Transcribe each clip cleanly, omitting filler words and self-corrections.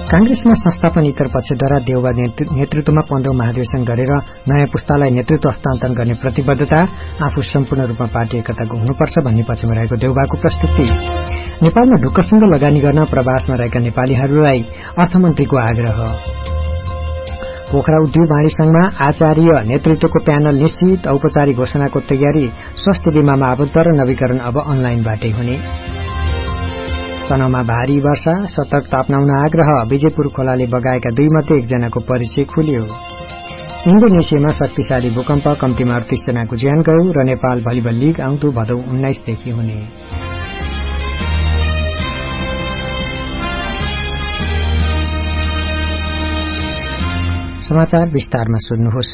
कांग्रेसमा संस्थापनेतर पक्षद्वारा देउबा नेतृत्वमा 15औं महाधिवेशन गरेर नयाँ पुस्तालाई नेतृत्व हस्तान्तरण गर्ने प्रतिबद्धता आफू सम्पूर्ण रूपमा पार्टी एकताको हुनुपर्छ भन्ने पक्षमा रहेको देउबाको प्रस्तुति। नेपालमा ढुक्कसँग लगानी गर्न प्रवासमा रहेका नेपालीहरूलाई अर्थमन्त्रीको आग्रह। पोखरा उद्योग वाणिज्य संघमा आचार्य नेतृत्वको प्यानल निश्चित, औपचारिक घोषणाको तयारी। स्वास्थ्य बीमामा आबद्ध र नवीकरण अब अनलाइनबाटै हुने। तनहुमा भारी वर्षा, सतर्कता अपनाउन आग्रह। विजयपुर खोलाले बगाएका 2 मध्ये 1 जनाको परिचय खुल्यो। इन्डोनेसियामा शक्तिशाली भूकम्प, कम्तीमा 38 जनाको ज्यान गयो। र नेपाल भलिबल लीग आउँदो भदौ 19 देखि हुने। समाचार विस्तारमा सुन्नुहोस्।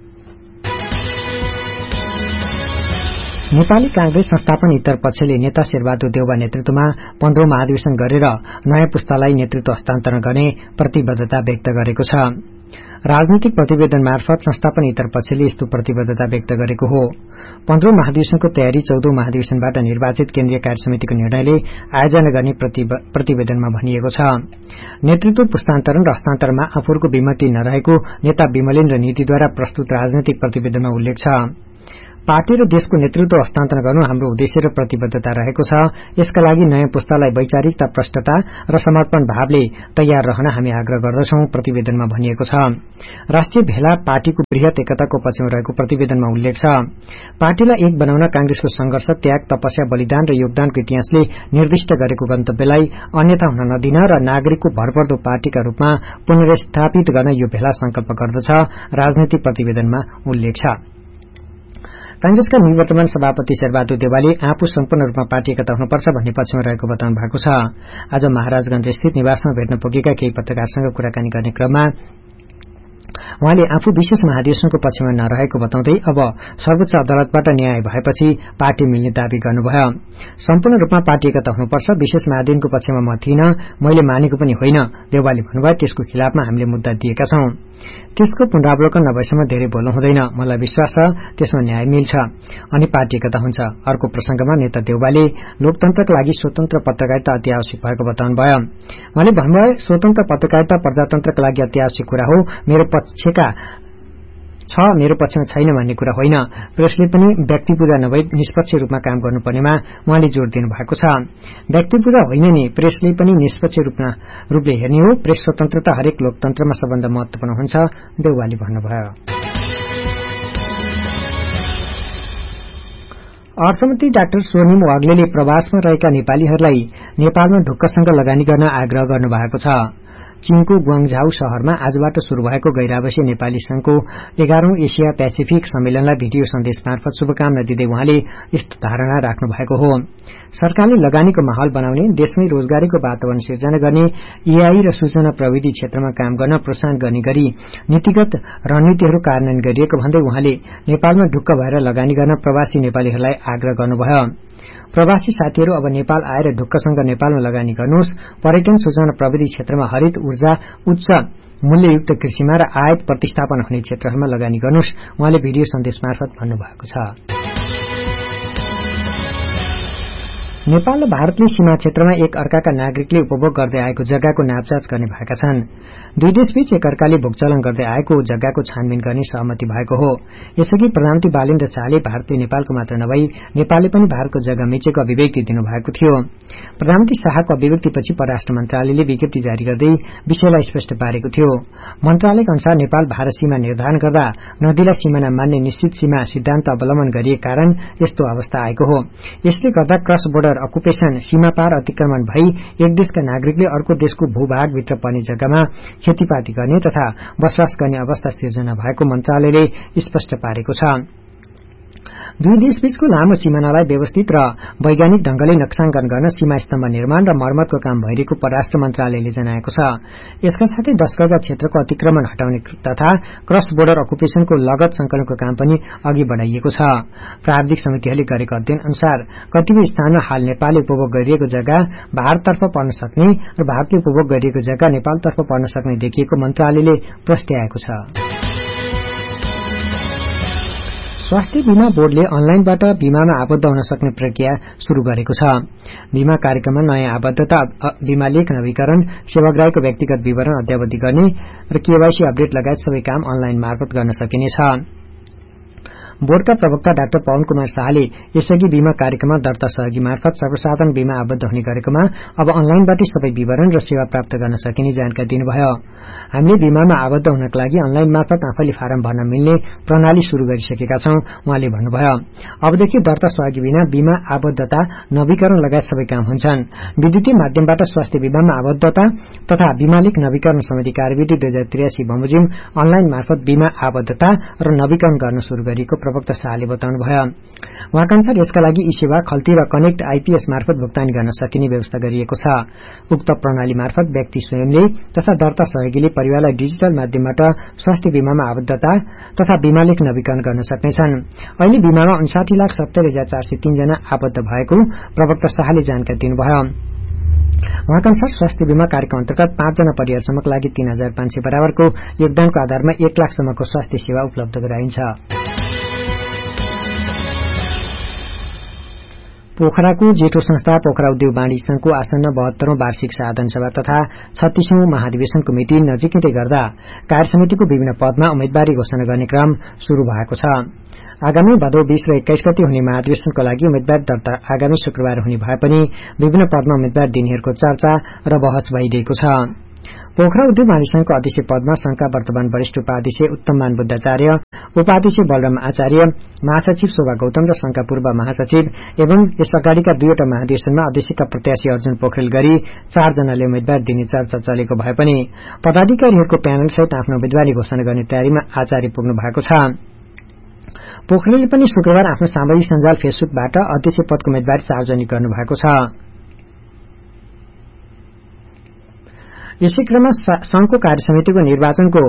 नेपाली कांग्रेस संस्थापन इतर पक्षले नेता शेरबहादुर देउबा नेतृत्वमा 15औं महाधिवेशन गरेर नयाँ पुस्तालाई नेतृत्व हस्तान्तरण गर्ने प्रतिबद्धता व्यक्त गरेको छ। राजनीतिक प्रतिवेदन मार्फत संस्थापन इतर पक्षले यस्तो प्रतिबद्धता व्यक्त गरेको हो। 15औं महाधिवेशनको तयारी 14औं महाधिवेशनबाट निर्वाचित केन्द्रीय कार्यसमितिको निर्णयले आयोजना गर्ने प्रतिवेदनमा भनिएको छ। नेतृत्व पुस्तान्तरण र हस्तान्तरणमा आफूहरूको विमति नरहेको नेता विमलेन्द्र नीतिद्वारा प्रस्तुत राजनैतिक प्रतिवेदनमा उल्लेख छ। पार्टी र देशको नेतृत्व हस्तान्तरण गर्नु हाम्रो उद्देश्य र प्रतिबद्धता रहेको छ। यसका लागि नयाँ पुस्तालाई वैचारिकता, प्रष्टता र समर्पण भावले तयार रहन हामी आग्रह गर्दछौं, प्रतिवेदनमा भनिएको छ। राष्ट्रिय भेला पार्टीको वृहत एकताको पक्षमा रहेको प्रतिवेदनमा उल्लेख छ। पार्टीलाई एक बनाउन कांग्रेसको संघर्ष, त्याग, तपस्या, बलिदान र योगदानको इतिहासले निर्दिष्ट गरेको गन्तव्यलाई अन्यथा हुन नदिन र नागरिकको भरपर्दो पार्टीका रूपमा पुनर्स्थापित गर्न यो भेला संकल्प गर्दछ, राजनैतिक प्रतिवेदनमा उल्लेख छ। कांग्रेसका निवर्तमान सभापति शेरबहादुर देउवाले आफू सम्पूर्ण रूपमा पार्टी एकता हुनुपर्छ भन्ने पक्षमा रहेको बताउनु भएको छ। आज महाराजगंज स्थित निवासमा भेट्न पुगेका केही पत्रकारसँग कुराकानी गर्ने क्रममा उहाँले आफू विशेष महाधिवेशनको पक्षमा नरहेको बताउँदै अब सर्वोच्च अदालतबाट न्याय भएपछि पार्टी मिल्ने दावी गर्नुभयो। सम्पूर्ण रूपमा पार्टी एकता हुनुपर्छ, विशेष महाधिवेशनको पक्षमा म थिइन, मैले मानेको पनि होइन, देउवाले भन्नुभयो। त्यसको खिलाफमा हामीले मुद्दा दिएका छौं। त्यसको पुनरावलोकन नभएसम्म धेरै बोल्नु हुँदैन। मलाई विश्वास छ त्यसमा न्याय मिल्छ अनि पार्टी एकता हुन्छ। अर्को प्रसंगमा नेता देउवाले लोकतन्त्रका लागि स्वतन्त्र पत्रकारिता अति आवश्यक भएको बताउनुभयो। उहाँले भन्नुभयो, स्वतन्त्र पत्रकारिता प्रजातन्त्रका लागि अति आवश्यक कुरा हो। मेरो पक्षमा छैन भन्ने कुरा होइन। प्रेसले पनि व्यक्ति पूजा नभई निष्पक्ष रूपमा काम गर्नुपर्नेमा उहाँले जोड़ दिनु भएको छ। व्यक्ति पूजा होइन नि, प्रेसले पनि निष्पक्ष रूपले हेर्ने हो। प्रेस स्वतन्त्रता हरेक लोकतन्त्रमा सबभन्दा महत्वपूर्ण हुन्छ, देउवाले भन्नुभयो। अर्थमन्त्री डाक्टर स्वर्णिम वाग्लेले प्रवासमा रहेका नेपालीहरूलाई नेपालमा ढुक्कसँग लगानी गर्न आग्रह गर्नुभएको छ। चीनको ग्वाङझाउ शहरमा आजबाट शुरू भएको गैर-आवासीय नेपाली संघको 11औं एशिया पेसिफिक सम्मेलनलाई भिडियो सन्देश मार्फत शुभकामना दिँदै उहाँले यस्तो धारणा राख्नु भएको हो। सरकारले लगानीको माहौल बनाउने, देशमै रोजगारीको वातावरण सिर्जना गर्ने, एआई र सूचना प्रविधि क्षेत्रमा काम गर्न प्रोत्साहन गर्ने गरी नीतिगत रणनीतिहरू कार्यान्वयन गरिएको भन्दै उहाँले नेपालमा ढुक्क भएर लगानी गर्न प्रवासी नेपालीहरूलाई आग्रह गर्नुभयो। प्रवासी साथीहरू अब नेपाल आएर ढुक्कसँग नेपालमा लगानी गर्नुहोस्। पर्यटन, सूचना प्रविधि क्षेत्रमा, हरित ऊर्जा, उच्च मूल्ययुक्त कृषिमा र आयात प्रतिस्थापन हुने क्षेत्रहरूमा लगानी गर्नुहोस्, उहाँले भिडियो सन्देश मार्फत भन्नुभएको छ। नेपाल र भारतले सीमा क्षेत्रमा एक अर्काका नागरिकले उपभोग गर्दै आएको जग्गाको नापजाँच गर्ने भएका छन्। दुई देशबीच एक अर्काले भोगचलन गर्दै आएको जग्गाको छानबिन गर्ने सहमति भएको हो। यसअघि प्रधानमन्त्री बालेन्द्र शाहले भारतले नेपालको मात्र नभई नेपालले पनि भारतको जग्गा मिचेको अभिव्यक्ति दिनुभएको थियो। प्रधानमन्त्री शाहको अभिव्यक्तिपछि परराष्ट्र मन्त्रालयले विज्ञप्ति जारी गर्दै विषयलाई स्पष्ट पारेको थियो। मन्त्रालयका अनुसार नेपाल भारत सीमा निर्धारण गर्दा नदीलाई सीमाना मान्ने निश्चित सीमा सिद्धान्त अवलम्बन गरिएका कारण यस्तो अवस्था आएको हो। यसले गर्दा क्रस बोर्डर अकुपेशन, सीमापार अतिक्रमण भई एक देशका नागरिकले अर्को देशको भूभागभित्र पर्ने जग्गामा खेतीपाती गर्ने तथा बसोबास गर्ने अवस्था सिर्जना भएको मन्त्रालयले स्पष्ट पारेको छ। दुई देशबीचको लामो सीमानालाई व्यवस्थित र वैज्ञानिक ढंगले नक्साङ्कन गर्न सीमा स्तम्भ निर्माण र मर्मतको काम भइरहेको परराष्ट्र मन्त्रालयले जनाएको छ। यसका साथै 10 गज क्षेत्रको अतिक्रमण हटाउने तथा क्रस बोर्डर अकुपेशनको लगत संकलनको काम पनि अघि बढ़ाइएको छ। प्राविधिक समितिहरूले गरेको अध्ययन अनुसार कतिपय स्थानमा हाल नेपालले उपभोग गरिएको जग्गा भारततर्फ पर्न सक्ने र भारतले उपभोग गरिएको जग्गा नेपालतर्फ पर्न सक्ने देखिएको मन्त्रालयले प्रस्ट्याएको छ। स्वास्थ्य बीमा बोर्डले अनलाइनबाट बीमामा आबद्ध हुन सक्ने प्रक्रिया शुरू गरेको छ। बीमा कार्यक्रममा नयाँ आबद्धता, बीमा लेख नवीकरण, सेवाग्राहीको व्यक्तिगत विवरण अद्यावधि गर्ने र केवाईसी अपडेट लगायत सबै काम अनलाइन मार्फत गर्न सकिनेछ। बोर्डका प्रवक्ता डाक्टर पवन कुमार शाहले यसअघि बीमा कार्यक्रममा दर्ता सहयोगी मार्फत सर्वसाधारण बीमा आबद्ध हुने गरेकोमा अब अनलाइनबाटै सबै विवरण र सेवा प्राप्त गर्न सकिने जानकारी दिनुभयो। हामीले बीमामा आबद्ध हुनका लागि अनलाइन मार्फत आफैले फारम भर्न मिल्ने प्रणाली शुरू गरिसकेका छौं, उहाँले भन्नुभयो। अबदेखि दर्ता सहयोगी बिना बीमा आबद्धता, नवीकरण लगायत सबै काम हुन्छन्। विद्युतीय माध्यमबाट स्वास्थ्य बीमामा आबद्धता तथा बीमा लेख नवीकरण सम्बन्धी कार्यविधि 2083 बमोजिम अनलाइन मार्फत बीमा आबद्धता र नवीकरण गर्न शुरू गरिएको प्रवक्ता शाहले बताउनुभयो। उहाँका अनुसार यसका लागि ई सेवा, खल्ती र कनेक्ट आईपीएस मार्फत भुक्तानी गर्न सकिने व्यवस्था गरिएको छ। उक्त प्रणाली मार्फत व्यक्ति स्वयंले तथा दर्ता सहयोगीले परिवारलाई डिजिटल माध्यमबाट स्वास्थ्य बीमामा आबद्धता तथा बीमा लेख नवीकरण गर्न सक्नेछन्। अहिले बीमामा 59,70,403 जना आबद्ध भएको प्रवक्ता शाहले जानकारी दिनुभयो। उहाँका अनुसार स्वास्थ्य बीमा कार्यक्रम अन्तर्गत 5 जना परिवारसम्मका लागि 3,500 बराबरको योगदानको आधारमा 1 लाखसम्मको स्वास्थ्य सेवा उपलब्ध गराइन्छ। पोखराको जेठो संस्था पोखरा उद्योग वाणिज्य संघको आसन्न 72औं वार्षिक साधन सभा तथा 36औं महाधिवेशनको मिति नजिकै गर्दा कार्य समितिको विभिन्न पदमा उम्मेदवारी घोषणा गर्ने क्रम शुरू भएको छ। आगामी भदौ 20 र 21 गते हुने महाधिवेशनको लागि उम्मेदवार दर्ता आगामी शुक्रबार हुने भए पनि विभिन्न पदमा उम्मेदवार दिनेहरूको चर्चा र बहस भइरहेको छ। पोखरा उद्योग वाणिज्य संघको अध्यक्ष पदमा संघका वर्तमान वरिष्ठ उपाध्यक्ष उत्तममान बुद्धाचार्य, उपाध्यक्ष बलराम आचार्य, महासचिव शोभा गौतम र संघका पूर्व महासचिव एवं यस अगाडिका 2वटा महाधिवेशनमा अध्यक्षका प्रत्याशी अर्जुन पोखरेल गरी 4 जनाले उम्मेदवार दिने चर्चा चलेको भए पनि पदाधिकारीहरूको प्यानलसहित आफ्नो उम्मेदवारी घोषणा गर्ने तयारीमा आचार्य पुग्नु भएको छ। पोखरेलले पनि शुक्रबार आफ्नो सामाजिक सञ्जाल फेसबुकबाट अध्यक्ष पदको उम्मेदवारी सार्वजनिक गर्नु भएको छ। यसै क्रममा संघको कार्य समितिको निर्वाचनको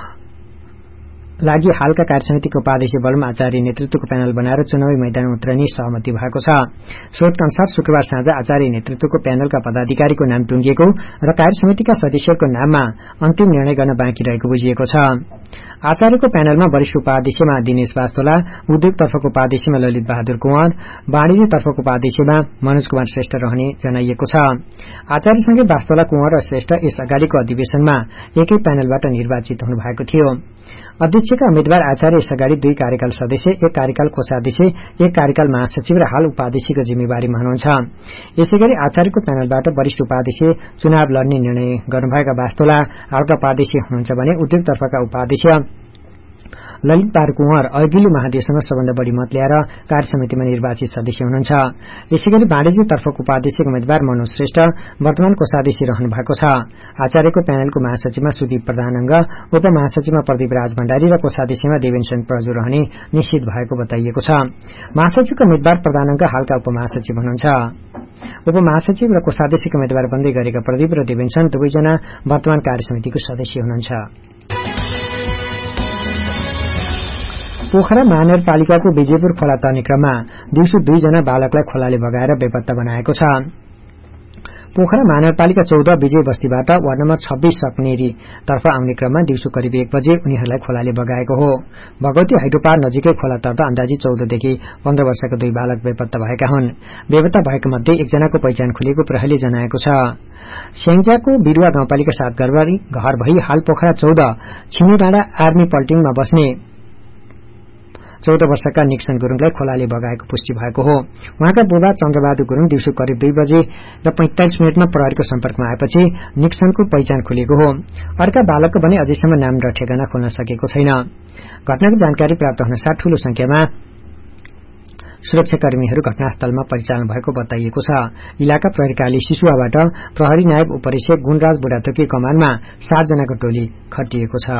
लागि हालका कार्य समितिको उपाध्यक्ष बलराम आचार्य नेतृत्वको प्यानल बनाएर चुनावी मैदानमा उत्रने सहमति भएको छ। स्रोतका अनुसार शुक्रबार साँझ आचार्य नेतृत्वको प्यानलका पदाधिकारीको नाम टुंगिएको र कार्य समितिका सदस्यहरूको नाममा अन्तिम निर्णय गर्न बाँकी रहेको बुझिएको छ। आचार्यको प्यानलमा वरिष्ठ उपाध्यक्षमा दिनेश वास्तोला, उद्योगतर्फको उपाध्यक्षमा ललित बहादुर कुँवर, वाणिज्यतर्फको उपाध्यक्षमा मनोज कुमार श्रेष्ठ रहने जनाइएको छ। आचार्यसँगै वास्तोला, कुँवर र श्रेष्ठ यस अगाडिको अधिवेशनमा एकै प्यानलबाट निर्वाचित हुनुभएको थियो। अध्यक्षका उम्मेद्वार आचार्य यसअगाडि 2 कार्यकाल सदस्य, 1 कार्यकाल कोषाध्यक्ष, 1 कार्यकाल महासचिव र हाल उपाध्यक्षको जिम्मेवारीमा हुनुहुन्छ। यसैगरी आचार्यको प्यानलबाट वरिष्ठ उपाध्यक्ष चुनाव लड्ने निर्णय गर्नुभएका वास्तोला हालका उपाध्यक्ष हुनुहुन्छ भने उद्योगतर्फका उपाध्यक्ष ललित बहादुर कुँवर अघिल्लो महाधिवेशनमा सबभन्दा बढ़ी मत ल्याएर कार्य समितिमा निर्वाचित सदस्य हुनुहुन्छ। यसैगरी वाणिज्यतर्फको उपाध्यक्षको उम्मेद्वार मनोज श्रेष्ठ वर्तमान कोषाध्यक्ष रहनु भएको छ। आचार्यको प्यानलको महासचिवमा सुदीप प्रधानंग, उपमहासचिवमा प्रदीप राज भण्डारी र कोषाध्यक्षमा देवेन्द्र प्रजु रहने निश्चित भएको बताइएको छ। महासचिवका उम्मेद्वार प्रधानंग हालका उपमहासचिव हुनुहुन्छ। उपमहासचिव र कोषाध्यक्षका उम्मेद्वार बन्दै गरेका प्रदीप र देवेन्द्र दुवैजना वर्तमान कार्य समितिको सदस्य हुनुहुन्छ। पोखरा महानगरपालिकाको विजयपुर खोला तर्ने क्रममा दिउँसो 2 जना बालकलाई खोलाले बगाएर बेपत्ता बनाएको छ। पोखरा महानगरपालिका 14 विजय बस्तीबाट वार्ड नम्बर 26 सकनेरी तर्फ आउने क्रममा दिउँसो करिब 1 बजे उनीहरूलाई खोलाले बगाएको हो। भगवती हाइड्रोपार नजिकै खोला तर्दा अन्दाजी 14 देखि 15 वर्षका 2 बालक बेपत्ता भएका हुन्। बेपत्ता भएका मध्ये एकजनाको पहिचान खुलेको प्रहरीले जनाएको छ। स्याङ्जाको बिरुवा गाउँपालिका 7 घर भई हाल पोखरा 14 छिनुडाँडा आर्मी पल्टिङमा बस्ने 14 वर्षका निक्सन गुरुङलाई खोलाले बगाएको पुष्टि भएको हो। उहाँका बुबा चन्द्रबहादुर गुरुङ दिउँसो करिब 2 बजे र 45 मिनटमा प्रहरीको सम्पर्कमा आएपछि निक्सनको पहिचान खुलेको हो। अर्का बालकको भने अझैसम्म नाम र ठेगाना खोल्न सकेको छैन। घटनाको जानकारी प्राप्त हुनसाथ ठूलो संख्यामा सुरक्षाकर्मीहरू घटनास्थलमा परिचालन भएको बताइएको छ। इलाका प्रहरी कार्यालय सिसुवाबाट प्रहरी नायब उपरीक्षक गुणराज बुढाथोकी कमानमा 7 जनाको टोली खटिएको छ।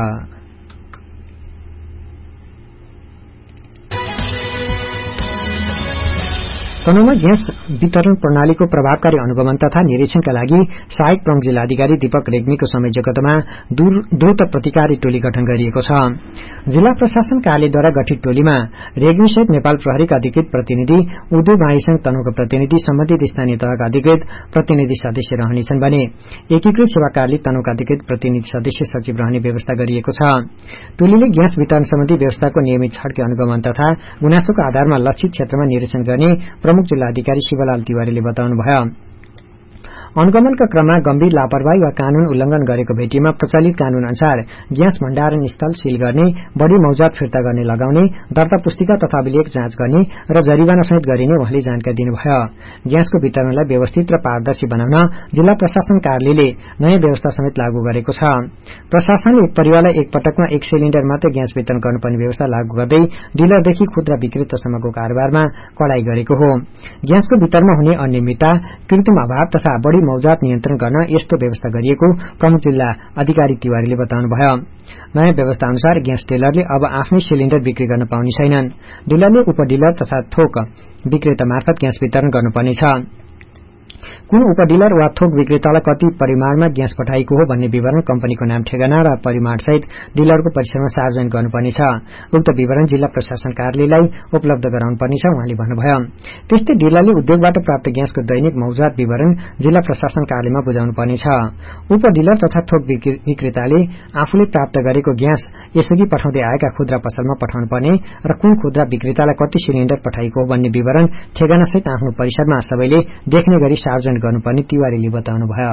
तनहुँमा ग्यास वितरण प्रणालीको प्रभावकारी अनुगमन तथा निरीक्षणका लागि सहायक प्रमुख जिल्लाधिकारी दीपक रेग्मीको संयोजकतामा द्रुत प्रतिकारी टोली गठन गरिएको छ। जिल्ला प्रशासन कार्यालयद्वारा गठित टोलीमा रेग्मीसहित नेपाल प्रहरीका अधिकृत प्रतिनिधि, उद्योग महासंघ तनहुँका प्रतिनिधि, सम्बन्धित स्थानीय तहका अधिकृत प्रतिनिधि सदस्य रहनेछन् भने एकीकृत सेवा कार्यालय तनहुँका अधिकृत प्रतिनिधि सदस्य सचिव रहने व्यवस्था गरिएको छ। टोलीले ग्यास वितरण सम्बन्धी व्यवस्थाको नियमित छड्के अनुगमन तथा गुनासोको आधारमा लक्षित क्षेत्रमा निरीक्षण गर्ने प्रमुख जिल्लाधिकारी शिवलाल तिवारीले बताउनुभयो। अनुगमनका क्रममा गम्भीर लापरवाही वा कानून उल्लंघन गरेको भेटिएमा प्रचलित कानून अनुसार ग्यास भण्डारण स्थल सील गर्ने, बढ़ी मौजात फिर्ता गर्ने लगाउने, दर्ता पुस्तिका तथा अभिलेख जाँच गर्ने र जरिवाना सहित गरिने उहाँले जानकारी दिनुभयो। ग्यासको वितरणलाई व्यवस्थित र पारदर्शी बनाउन जिल्ला प्रशासन कार्यालयले नयाँ व्यवस्था समेत लागू गरेको छ। प्रशासनले एक परिवारलाई एक पटकमा 1 सिलिण्डर मात्रै ग्यास वितरण गर्नुपर्ने व्यवस्था लागू गर्दै डिलरदेखि खुद्रा विक्रेतासम्मको कारोबारमा कडाई गरेको हो। ग्यासको वितरणमा हुने अनियमितता, कृत्रिम अभाव तथा बढ़ी मौजात नियन्त्रण गर्न यस्तो व्यवस्था गरिएको प्रमुख जिल्ला अधिकारी तिवारीले बताउनुभयो। नयाँ व्यवस्था अनुसार ग्यास डिलरले अब आफ्नै सिलिण्डर बिक्री गर्न पाउने छैनन्। डिलरले उपडिलर तथा थोक विक्रेता मार्फत ग्यास वितरण गर्नुपर्नेछ। कुन उपडिलर वा थोक विक्रेतालाई कति परिमाणमा ग्यास पठाइएको हो भन्ने विवरण कम्पनीको नाम, ठेगाना र परिमाण सहित डिलरको परिसरमा सार्वजनिक गर्नुपर्नेछ। उक्त विवरण जिल्ला प्रशासन कार्यालयलाई उपलब्ध गराउनुपर्नेछ उहाँले भन्नुभयो। त्यस्तै डिलरले उद्योगबाट प्राप्त ग्यासको दैनिक मौजात विवरण जिल्ला प्रशासन कार्यालयमा बुझाउनुपर्नेछ। उपडिलर तथा थोक विक्रेताले आफूले प्राप्त गरेको ग्यास यसअघि पठाउँदै आएका खुद्रा पसलमा पठाउनुपर्ने र कुन खुद्रा विक्रेतालाई कति सिलिण्डर पठाइएको हो भन्ने विवरण ठेगानासहित आफ्नो परिसरमा सबैले देख्ने गरी सार्वजनिक गर्नुपर्ने तिवारीले बताउनुभयो।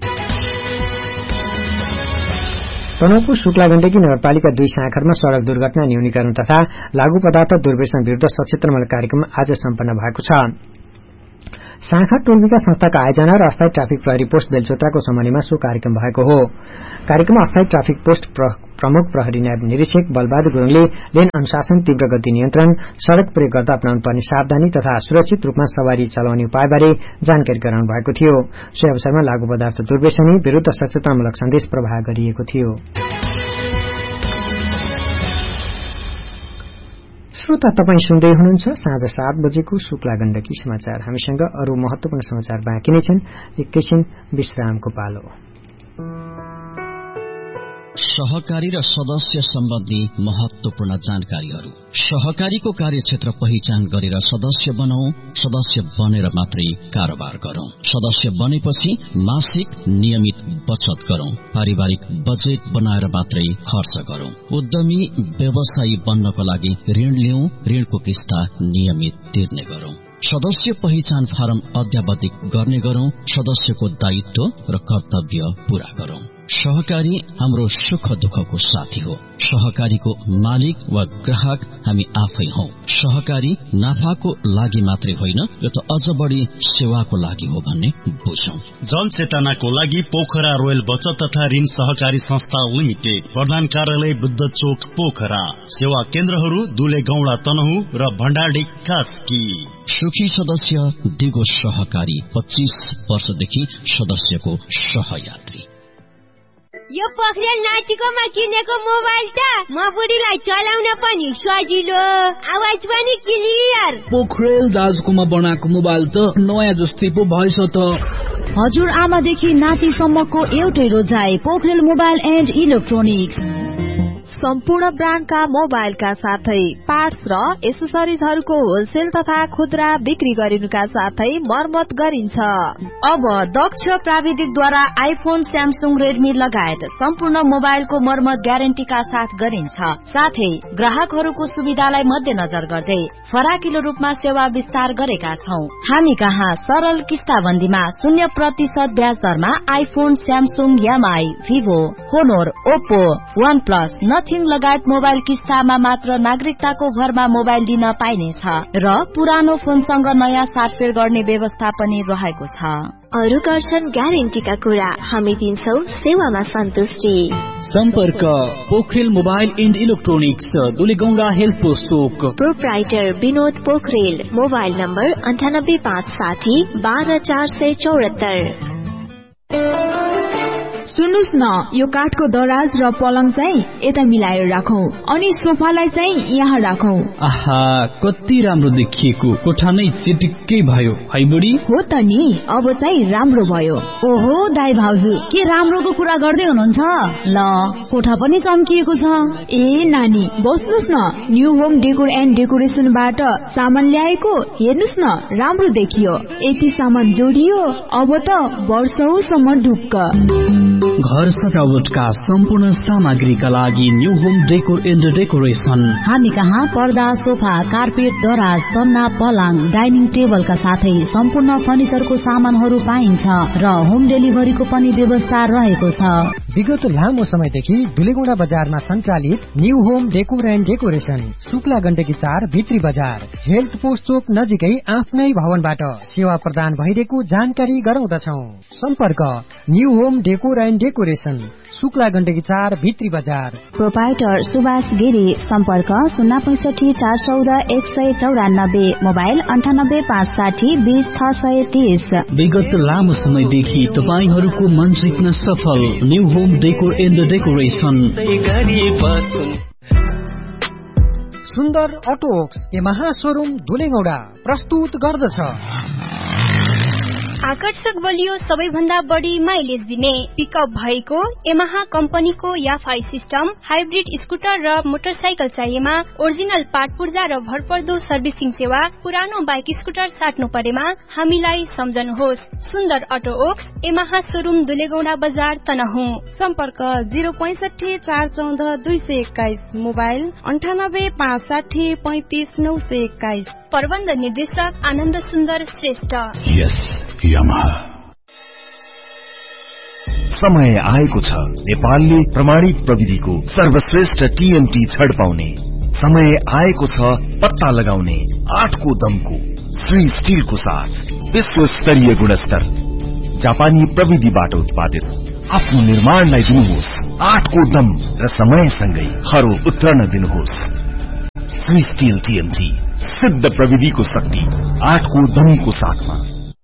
तनहुँको शुक्ला गण्डकी नगरपालिका 2 शाखामा सड़क दुर्घटना न्यूनीकरण तथा लागू पदार्थ दुर्व्यसन विरूद्ध सचेतनामूलक कार्यक्रम आज सम्पन्न भएको छ। शाखा टोल विकास संस्थाका आयोजना र अस्थायी ट्राफिक प्रहरी पोस्ट बेलचोत्राको समन्वयमा सो कार्यक्रम भएको हो। कार्यक्रममा अस्थायी ट्राफिक पोस्ट प्रमुख प्रहरी नायब निरीक्षक बलबहादुर गुरूङले लेन अनुशासन, तीव्र गति नियन्त्रण, सड़क प्रयोग गर्दा अपनाउनुपर्ने सावधानी तथा सुरक्षित रूपमा सवारी चलाउने उपायबारे जानकारी गराउनु भएको थियो। सो अवसरमा लागू पदार्थ दुर्व्यसनी विरूद्ध सचेतनामूलक सन्देश प्रवाह गरिएको थियो। श्रोता, तपाईं सुन्दै हुनुहुन्छ साँझ 7 बजेको शुक्ला गण्डकी समाचार। हामीसँग अरू महत्वपूर्ण समाचार बाँकी नै छन्। एकैछिन विश्रामको पालो। सहकारी र सदस्य सम्बन्धी महत्वपूर्ण जानकारीहरू। सहकारीको कार्यक्षेत्र पहिचान गरेर सदस्य बनाऊ। सदस्य बनेर मात्रै कारोबार गरौं। सदस्य बनेपछि मासिक नियमित बचत गरौं। पारिवारिक बजेट बनाएर मात्रै खर्च गरौं। उद्यमी व्यवसायी बन्नको लागि ऋण लिऊ। ऋणको किस्ता नियमित तिर्ने गरौं। सदस्य पहिचान फारम अद्यावधिक गर्ने गरौं। सदस्यको दायित्व र कर्तव्य पूरा गरौं। सहकारी हाम्रो सुख दुःखको साथी हो। सहकारीको मालिक वा ग्राहक हामी आफै हौ। सहकारी नाफाको लागि मात्रै होइन, यो त अझ बढी सेवाको लागि हो भन्ने बुझौं। जनचेतनाको लागि पोखरा रोयल बचत तथा ऋण सहकारी संस्था लिमिटेड, प्रधान कार्यालय बुद्ध चोक पोखरा। सेवा केन्द्रहरू दुले गौडा तनहुँ र भण्डारडी कास्की। सुखी सदस्य दिगो सहकारी, 25 वर्षदेखि सदस्यको सहयात्री। यो पोखरेल नाटिकोमा किनेको मोबाइल त म बुढीलाई चलाउन पनि सजिलो, आवाज पनि क्लियर। पोखरेल दाजुकोमा बनाएको मोबाइल त नयाँ जस्तै पो भएछ त। हजुर आमादेखि नातिसम्मको एउटै रोजाइ, पोखरेल मोबाइल एन्ड इलेक्ट्रोनिक्स। सम्पूर्ण ब्रान्डका मोबाइलका साथै पार्ट्स र एसेसरिजहरूको होलसेल तथा खुद्रा बिक्री गरिनुका साथै मर्मत गरिन्छ। अब दक्ष प्राविधिकद्वारा आइफोन, स्यामसुङ, रेडमी लगायत सम्पूर्ण मोबाइलको मर्मत ग्यारेन्टीका साथ गरिन्छ। साथै ग्राहकहरूको सुविधालाई मध्यनजर गर्दै फराकिलो रूपमा सेवा विस्तार गरेका छौं। हामी कहाँ सरल किस्ताबन्दीमा 0% ब्याज दरमा iPhone, Samsung, MI, Vivo, होनोर, Oppo, वन प्लस, नथिङ लगायत मोबाइल किस्तामा मात्र नागरिकताको भरमा मोबाइल दिन पाइनेछ र पुरानो फोनसँग नयाँ साटफेर गर्ने व्यवस्था पनि रहेको छ। अरू गर्छन् ग्यारेन्टीका कुरा, हामी दिन्छौं सेवामा सन्तुष्टि। सम्पर्क Pokharel mobile and electronics, दुलेगौडा health post Chowk. Proprietor Vinod Pokharel. Mobile number 9856 12474। सुन्नुस् न, यो काठको दराज र पलङ चाहिँ यता मिलाएर राखौं अनि सोफालाई चाहिँ यहाँ राखौं। आहा, कति राम्रो देखिएको, कोठा नै चिटिक्कै भयो है बुढी। हो त नि, अब चाहिँ राम्रो भयो। ओहो दाइ भाउजू, के राम्रोको कुरा गर्दै हुनुहुन्छ? ल, कोठा पनि चम्किएको छ। ए नानी, बस्नुस् न, न्यू होम डेकोर एन्ड डेकोरेसनबाट सामान ल्याएको, हेर्नुस् न, राम्रो देखियो। यति सामान जोडियो, अब त वर्षौसम्म ढुक्क। घर सजावटका सम्पूर्ण सामग्रीका लागि new home decor and decoration. हामी कहाँ पर्दा, सोफा, कार्पेट, दराज, तन्ना, पलङ, डाइनिङ टेबलका साथै सम्पूर्ण फर्निचरको सामानहरू पाइन्छ र होम डेलिभरीको पनि व्यवस्था रहेको छ। विगत लामो समयदेखि दुलेगौंडा बजारमा सञ्चालित new home decor and decoration, Shukla Gandaki 4 भित्री बजार, हेल्थ पोस्ट चोक नजिकै आफ्नै भवनबाट सेवा प्रदान भइरहेको जानकारी गराउँदछौ। सम्पर्क new home decor and decoration, Shukla Gandaki 4 भित्री बजार। प्रोपाइटर सुभाष गिरी, सम्पर्क 065 414 194, मोबाइल 98 560 20 630। विगत लामो समयदेखि तपाईहरूको मन जित्न सफल new home decor and decoration. सुन्दर auto works Yamaha showroom Dulegaunda प्रस्तुत गर्दछ आकर्षक बलियो, सबैभन्दा बढी माइलेज दिने पिकअप भएको यमाहा कम्पनीको याफाई सिस्टम, हाइब्रिड स्कुटर र मोटरसाइकल चाहिएमा ओरिजिनल पार्ट पूर्जा र भरपर्दो सर्भिसिङ सेवा। पुरानो बाइक स्कुटर साट्नु परेमा हामीलाई सम्झनुहोस्। सुन्दर auto works Yamaha showroom Dulegaunda बजार तनहुँ। सम्पर्क 065 414 221, मोबाइल 98 560 35 921। प्रबन्ध निर्देशक आनन्द सुन्दर श्रेष्ठ। समय आएको छ नेपालले प्रमाणित प्रविधिको सर्वश्रेष्ठ टीएमटी छड पाउने। समय आएको छ पत्ता लगाउने 8 को दमको श्री स्टिलको साथ विश्व स्तरीय गुणस्तर जापानी प्रविधिबाट उत्पादित आफ्नो निर्माणलाई दिनुहोस् 8 को दम र समयसँगै खरो उत्रन दिनुहोस्। श्री स्टिल टीएमटी, सिद्ध प्रविधिको शक्ति 8 को दमको साथमा।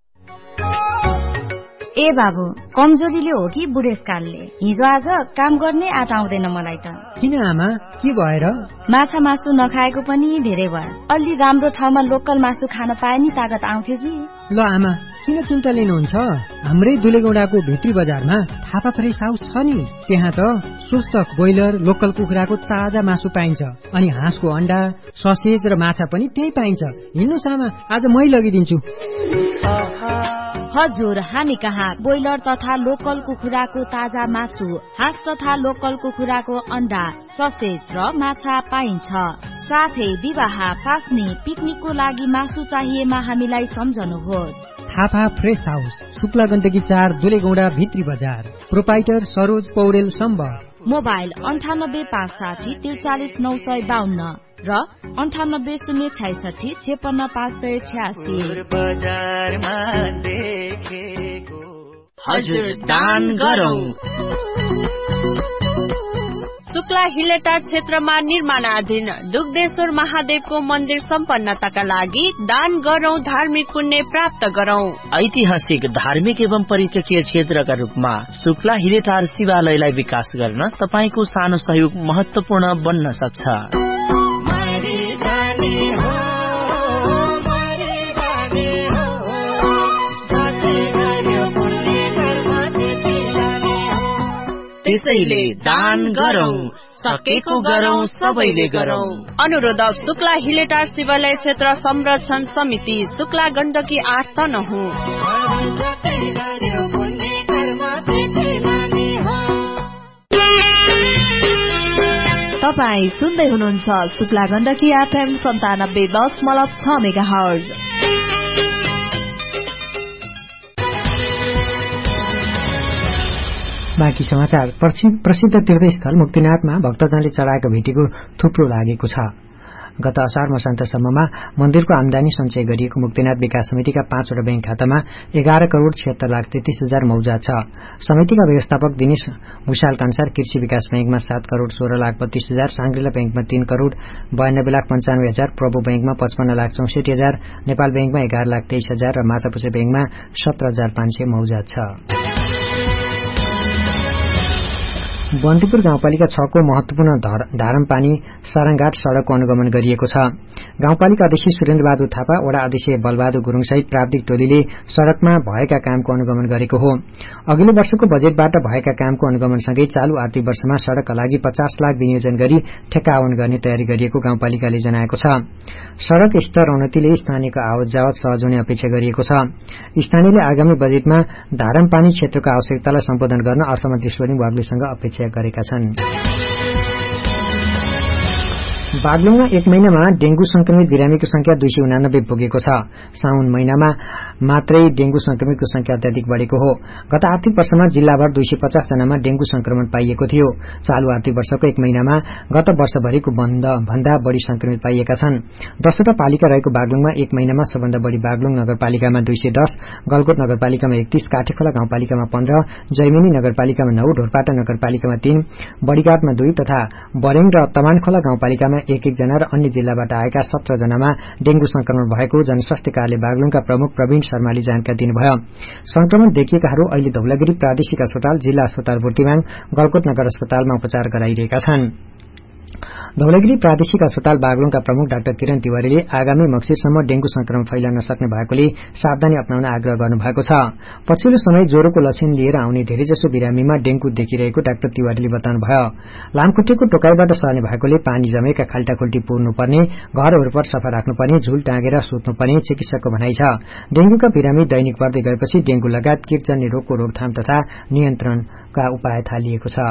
ए बाबु, कमजोरीले हो कि बुढेसकालले? हिजो आज काम गर्ने आँट आउँदैन मलाई त। किन आमा, के भएर? माछा मासु नखाएको पनि धेरै भयो। अलि राम्रो ठाउँमा लोकल मासु खान पाए नि तागत आउँथ्यो कि। ल आमा, किन चिन्ता लिनुहुन्छ? हाम्रै दुलेगौंडाको भित्री बजारमा थापा फ्रेस हाउस छ नि, त्यहाँ त स्वस्थ ब्रोइलर लोकल कुखुराको ताजा मासु पाइन्छ अनि हाँसको अण्डा, ससेज र माछा पनि त्यही पाइन्छ। हिँड्नुस् आमा, आज मै लगिदिन्छु। हजुर, हामी कहाँ ब्रोइलर तथा लोकल कुखुराको ताजा मासु, हाँस तथा लोकल कुखुराको अण्डा, ससेज र माछा पाइन्छ। साथै विवाह, फास्नी, पिकनिकको लागि मासु चाहिएमा हामीलाई सम्झनुहोस्। थापा फ्रेस हाउस, शुक्ला गण्डकी 4 दुलेगौंडा भित्री बजार। प्रोपाइटर सरोज पौडेल सम्बर। मोबाइल 98 560 43 952 र 98 066 56 586। हजुर, दान गरौँ। शुक्ला हिलेटार क्षेत्रमा निर्माणाधीन दुग्धेश्वर महादेवको मन्दिर सम्पन्नताका लागि दान गरौं, धार्मिक पुण्य प्राप्त गरौं। ऐतिहासिक, धार्मिक एवं पर्यटकीय क्षेत्रका रूपमा शुक्ला हिलेटार शिवालयलाई विकास गर्न तपाईको सानो सहयोग महत्वपूर्ण बन्न सक्छ। त्यसैले दान गरौं, सकेको गरौं, सबैले गरौं। अनुरोधक शुक्ला हिलेटार शिवालय क्षेत्र संरक्षण समिति, शुक्ला गण्डकी 8 तनहुँ। तपाई सुन्दै हुनुहुन्छ शुक्ला गण्डकी FM 97.6 मेगाहर्ज। बाँकी समाचार। प्रसिद्ध तीर्थस्थल मुक्तिनाथमा भक्तजनले चढाएको भेटीको थुप्रो लागेको छ। गत असार मसान्तसम्ममा मन्दिरको आमदानी सञ्चय गरिएको मुक्तिनाथ विकास समितिका 5 वटा बैंक खातामा 11 करोड़ 76 लाख 33 हजार मौजा छ। समितिका व्यवस्थापक दिनेश भूषालका अनुसार कृषि विकास बैंकमा 7 करोड़ 16 लाख 32 हजार, साङ्ग्रिला बैंकमा 3 करोड़ 92 लाख 95 हजार, प्रभु बैंकमा 55 लाख 64 हजार, नेपाल बैंकमा 11 लाख 23 हजार र माछापुछ्रे बैंकमा 17,500 मौजा छ। बन्तीपुर गाउँपालिका 6 को महत्वपूर्ण धारमपानी सारङघाट सड़कको अनुगमन गरिएको छ। गाउँपालिका अध्यक्ष सुरेन्द्रबहादुर थापा, वडा अध्यक्ष बलबहादुर गुरुङ सहित प्राविधिक टोलीले सड़कमा भएका कामको अनुगमन गरेको हो। अघिल्लो वर्षको बजेटबाट भएका कामको अनुगमनसँगै चालू आर्थिक वर्षमा सड़कका लागि 50 लाख विनियोजन गरी ठेक्का आवन गर्ने तयारी गरिएको गाउँपालिकाले जनाएको छ। सड़क स्तर उन्नतिले स्थानीयको आवत जावत सहज हुने अपेक्षा गरिएको छ। स्थानीयले आगामी बजेटमा धारमपानी क्षेत्रको आवश्यकतालाई सम्बोधन गर्न अर्थमन्त्री स्वरूप वाग्लेसँग अपेक्षा गरेका छन्। बागलुङमा एक महिनामा डेंगू संक्रमित बिरामीको संख्या 289 पुगेको छ। साउन महिनामा मात्रै डेंगू संक्रमितको संख्या अत्याधिक बढ़ेको हो। गत आर्थिक वर्षमा जिल्लाभर 250 जनामा डेंगू संक्रमण पाइएको थियो। चालू आर्थिक वर्षको एक महिनामा गत वर्षभरिको भन्दा बढ़ी संक्रमित पाइएका छन्। 10वटा पालिका रहेको बागलुङमा एक महिनामा सबभन्दा बढ़ी बागलुङ नगरपालिकामा 210, गलकोट नगरपालिकामा 31, काठेखोला गाउँपालिकामा 15, जैमिनी नगरपालिकामा 9, ढोरपाटा नगरपालिकामा 3, बड़ीघाटमा 2 तथा बरेङ र तमानखोला गाउँपालिकामा 1-1 जना र अन्य जिल्लाबाट आएका 17 जनामा डेंगू संक्रमण भएको जनस्वास्थ्य कार्यालय बागलुङका प्रमुख प्रवीण शर्माले जानकारी दिनुभयो। संक्रमण देखिएकाहरू अहिले धौलागिरी प्रादेशिक अस्पताल, जिल्ला अस्पताल बुर्तिवाङ, गलकोट नगर अस्पतालमा उपचार गराइरहेका छन्। धौलागिरी प्रादेशिक अस्पताल बागलुङका प्रमुख डाक्टर किरण तिवारीले आगामी मक्सिरसम्म डेंगू संक्रमण फैलन सक्ने भएकोले सावधानी अपनाउन आग्रह गर्नुभएको छ। पछिल्लो समय ज्वरोको लक्षण लिएर आउने धेरैजसो बिरामीमा डेंगू देखिरहेको डाक्टर तिवारीले बताउनुभयो। लामखुट्टेको टोकाइबाट सर्ने भएकोले पानी जमेका खाल्टाखुल्टी पुर्नुपर्ने, घर वरिपरि सफा राख्नुपर्ने, झुल टाँगेर सुत्नुपर्ने चिकित्सकको भनाइ छ। डेंगूका बिरामी दैनिक बढ्दै गएपछि डेंगू लगायत कीटजन्य रोगको रोकथाम तथा नियन्त्रणका उपाय थालिएको छ।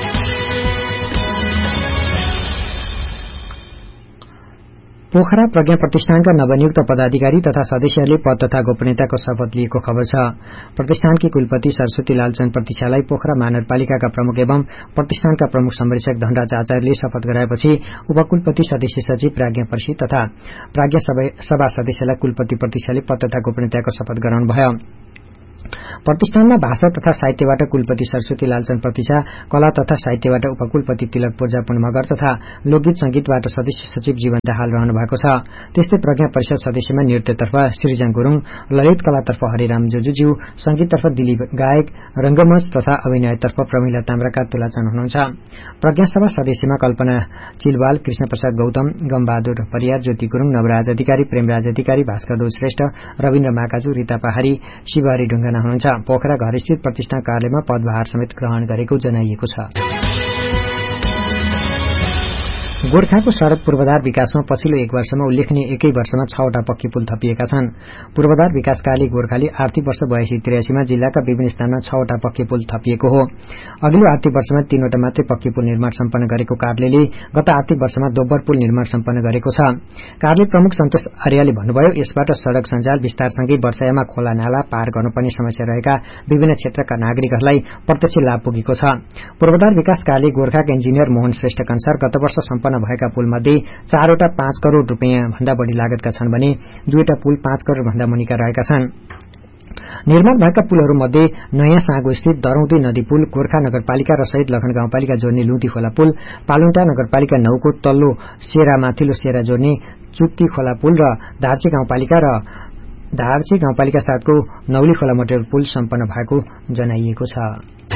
पोखरा प्रज्ञा प्रतिष्ठानका नवनियुक्त पदाधिकारी तथा सदस्यहरूले पद तथा गोपनीयताको शपथ लिएको खबर छ। प्रतिष्ठानकी कुलपति सरस्वती लालचन्द प्रतीक्षालाई पोखरा महानगरपालिकाका प्रमुख एवं प्रतिष्ठानका प्रमुख संरक्षक धनराज आचार्यले शपथ गराएपछि उपकुलपति सदस्य सचिव प्राज्ञा परिषद तथा प्राज्ञा सभा सदस्यलाई कुलपति प्रतीक्षाले पद तथा गोपनीयताको शपथ गराउनुभयो। प्रतिष्ठानमा भाषा तथा साहित्यबाट कुलपति सरस्वती लालचन्द प्रतीक्षा, कला तथा साहित्यबाट उपकुलपति तिलक पूर्जापुन मगर तथा लोकगीत संगीतबाट सदस्य सचिव जीवन दाहाल रहनु भएको छ। त्यस्तै प्रज्ञा परिषद सदस्यमा नृत्यतर्फ सृजन गुरूङ, ललित कलातर्फ हरिराम जोजुज्यू, संगीततर्फ दिलीप गायक, रंगमञ्च तथा अभिनयतर्फ प्रमिला ताम्राका तुलाचन हुनुहुन्छ। प्रज्ञा सभा सदस्यमा कल्पना चिलवाल, कृष्ण प्रसाद गौतम, गमबहादुर परियार, ज्योति गुरूङ, नवराज अधिकारी, प्रेमराज अधिकारी, भास्कर दो श्रेष्ठ, रविन्द्र माकाजु, रीता पहाड़ी, शिवहरी ढुङ्गाना हुनुहुन्छ। पोखरा घरस्थित प्रतिष्ठान कार्यालयमा पदभार समेत ग्रहण गरेको जनाइएको छ। गोर्खाको सड़क पूर्वाधार विकासमा पछिल्लो एक वर्षमा उल्लेखनीय एकै वर्षमा 6वटा पक्की पुल थपिएका छन्। पूर्वाधार विकास कार्यालय गोर्खाले आर्थिक वर्ष 82-83 मा जिल्लाका विभिन्न स्थानमा 6वटा पक्की पुल थपिएको हो। अघिल्लो आर्थिक वर्षमा 3वटा मात्रै पक्की पुल निर्माण सम्पन्न गरेको कार्यालयले गत आर्थिक वर्षमा दोब्बर पुल निर्माण सम्पन्न गरेको छ। कार्यालय प्रमुख सन्तोष आर्यले भन्नुभयो, यसबाट सड़क सञ्जाल विस्तारसँगै वर्षायामा खोला नाला पार गर्नुपर्ने समस्या रहेका विभिन्न क्षेत्रका नागरिकहरूलाई प्रत्यक्ष लाभ पुगेको छ। पूर्वाधार विकास कार्यालय गोर्खाका इन्जिनियर मोहन श्रेष्ठका अनुसार गत वर्ष सम्पन्न भएका पुलमध्ये 4वटा 5 करोड़ रुपियाँ भन्दा बढ़ी लागतका छन् भने 2वटा पुल 5 करोड़ भन्दा मुनिका रहेका छन्। निर्माण भएका पुलहरूमध्ये नयाँ साँगो स्थित दरौदी नदी पुल, गोर्खा नगरपालिका र शहीद लखन गाउँपालिका जोड्ने लुती खोला पुल, पालुन्टा नगरपालिका 9 को तल्लो सेरा माथिल्लो सेरा जोड्ने चुक्ती खोला पुल र धार्चे गाउँपालिका 7 को नौली खोला मोटर पुल सम्पन्न भएको जनाइएको छ।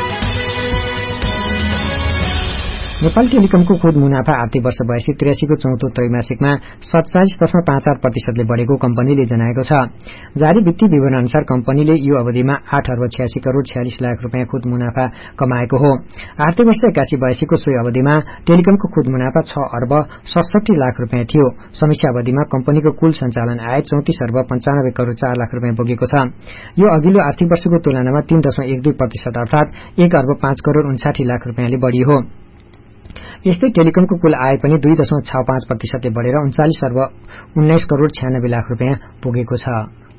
नेपाल टेलिकमको खुद मुनाफा आर्थिक वर्ष 82-83 को चौथो त्रैमासिकमा 47.58% बढ़ेको कम्पनीले जनाएको छ। जारी वित्तीय विवरण अनुसार कम्पनीले यो अवधिमा 8 अर्ब 86 करोड़ 46 लाख रुपियाँ खुद मुनाफा कमाएको हो। आर्थिक वर्ष 81-82 को सोही अवधिमा टेलिकमको खुद मुनाफा 6 अर्ब 67 लाख रुपियाँ थियो। समीक्षा अवधिमा कम्पनीको कुल सञ्चालन आय 34 अर्ब 95 करोड़ 4 लाख रुपियाँ पुगेको छ। यो अघिल्लो आर्थिक वर्षको तुलनामा 3.12% अर्थात 1 अर्ब 5 करोड़ 59 लाख रुपियाँले बढ़ी हो। यस्तै टेलिकमको कुल आय पनि 2.65% बढ़ेर 39 अर्ब 19 करोड़ 96 लाख रुपियाँ पुगेको छ।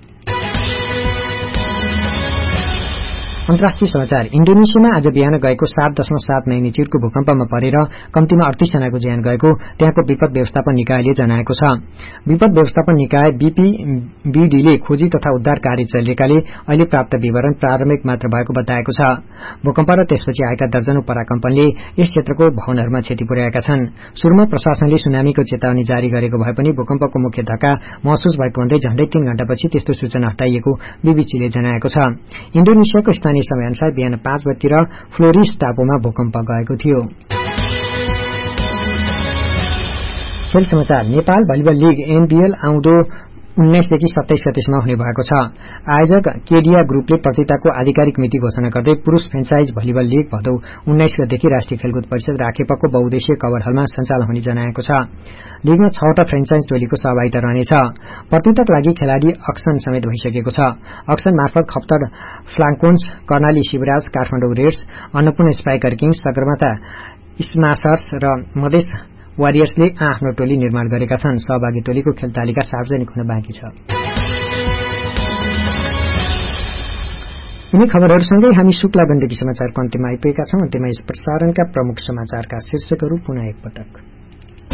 अन्तर्राष्ट्रिय समाचार। इन्डोनेसियामा आज बिहान गएको 7.7 मैग्निट्युडको भूकम्पमा परेर कम्तीमा 38 जनाको ज्यान गएको त्यहाँको विपद व्यवस्थापन निकायले जनाएको छ। विपद व्यवस्थापन निकाय बीपीबीडीले खोजी तथा उद्धार कार्य चलिरहेकाले अहिले प्राप्त विवरण प्रारम्भिक मात्र भएको बताएको छ। भूकम्प र त्यसपछि आएका दर्जनौं पराकम्पनले यस क्षेत्रको भवनहरूमा क्षति पुर्याएका छन्। सुरुमा प्रशासनले सुनामीको चेतावनी जारी गरेको भए पनि भूकम्पको मुख्य धक्का महसुस भएको भन्दै झण्डै 3 घण्टापछि त्यस्तो सूचना हटाइएको बीबीसीले जनाएको छ। इन्डोनेसियाको स्थानीय स्थानीय समयअनुसार बिहान 5 बजेतिर फ्लोरिस टापुमा भूकम्प गएको थियो। खेल समाचार। नेपाल भलिबल लीग एनबीएल आउँदो 19देखि 27 गतेसम्म हुने भएको छ। आयोजक केडिया ग्रुपले प्रतियोगिताको आधिकारिक मिति घोषणा गर्दै पुरूष फ्रेन्चाइज भलिबल लीग भदौ 19 गतेदेखि राष्ट्रिय खेलकुद परिषद राखेपको बहुउद्देश्यीय कवर हलमा सञ्चालन हुने जनाएको छ। लीगमा 6वटा फ्रेन्चाइज टोलीको सहभागिता रहनेछ। प्रतियोगिताका लागि खेलाड़ी अक्सन समेत भइसकेको छ। अक्सन मार्फत Khaptad फ्लाङ्कोन्स, Karnali Shivraj, Kathmandu Reds, Annapurna spiker Kings, Sagarmatha स्माशर्स र मधेस वारियर्सले आफ्नो टोली निर्माण गरेका छन्। सहभागी टोलीको खेल तालिका सार्वजनिक हुन बाँकी छ। यिनै खबरहरूसँगै हामी शुक्ला गण्डकी समाचारको अन्त्यमा आइपुगेका छौं। अन्त्यमा यस प्रसारणका प्रमुख समाचारका शीर्षकहरू पुनः एकपटक।